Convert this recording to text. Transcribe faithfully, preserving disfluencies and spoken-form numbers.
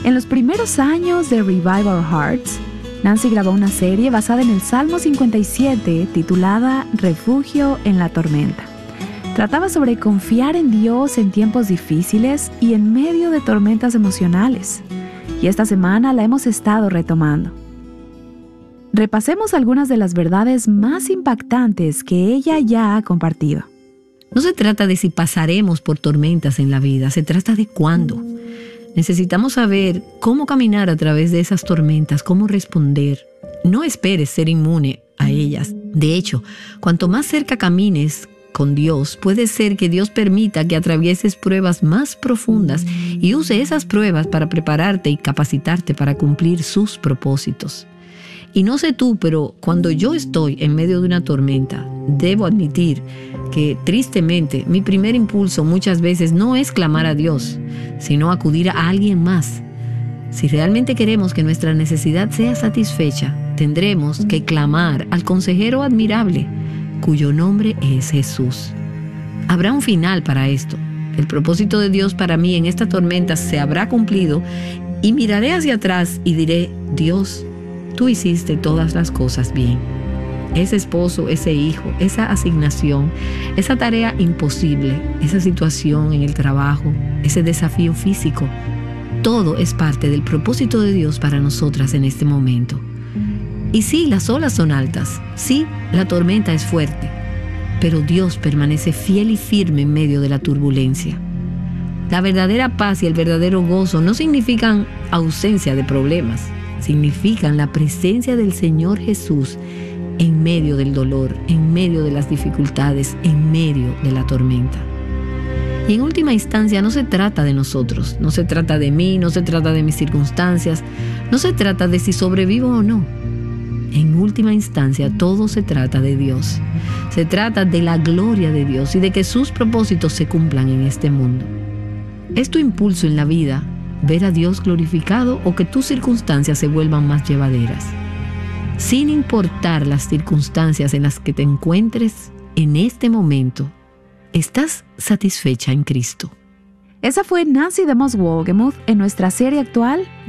En los primeros años de Revive Our Hearts, Nancy grabó una serie basada en el Salmo cincuenta y siete titulada Refugio en la tormenta. Trataba sobre confiar en Dios en tiempos difíciles y en medio de tormentas emocionales. Y esta semana la hemos estado retomando. Repasemos algunas de las verdades más impactantes que ella ya ha compartido. No se trata de si pasaremos por tormentas en la vida, se trata de cuándo. Necesitamos saber cómo caminar a través de esas tormentas, cómo responder. No esperes ser inmune a ellas. De hecho, cuanto más cerca camines con Dios, puede ser que Dios permita que atravieses pruebas más profundas y use esas pruebas para prepararte y capacitarte para cumplir sus propósitos. Y no sé tú, pero cuando yo estoy en medio de una tormenta, debo admitir que tristemente mi primer impulso muchas veces no es clamar a Dios, sino acudir a alguien más. Si realmente queremos que nuestra necesidad sea satisfecha, tendremos que clamar al consejero admirable, cuyo nombre es Jesús. Habrá un final para esto. El propósito de Dios para mí en esta tormenta se habrá cumplido y miraré hacia atrás y diré: Dios, tú hiciste todas las cosas bien. Ese esposo, ese hijo, esa asignación, esa tarea imposible, esa situación en el trabajo, ese desafío físico, todo es parte del propósito de Dios para nosotras en este momento. Y sí, las olas son altas, sí, la tormenta es fuerte, pero Dios permanece fiel y firme en medio de la turbulencia. La verdadera paz y el verdadero gozo no significan ausencia de problemas, significan la presencia del Señor Jesús en medio del dolor, en medio de las dificultades, en medio de la tormenta. Y en última instancia no se trata de nosotros, no se trata de mí, no se trata de mis circunstancias, no se trata de si sobrevivo o no. En última instancia todo se trata de Dios. Se trata de la gloria de Dios y de que sus propósitos se cumplan en este mundo. ¿Es tu impulso en la vida ver a Dios glorificado o que tus circunstancias se vuelvan más llevaderas? Sin importar las circunstancias en las que te encuentres en este momento, ¿estás satisfecha en Cristo? Esa fue Nancy DeMoss Wolgemuth en nuestra serie actual